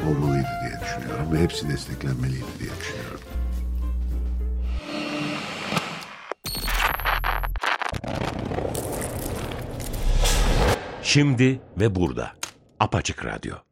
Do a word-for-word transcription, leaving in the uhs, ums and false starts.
olmalıydı diye düşünüyorum ve hepsi desteklenmeliydi diye düşünüyorum. Şimdi ve burada. Apaçık Radyo.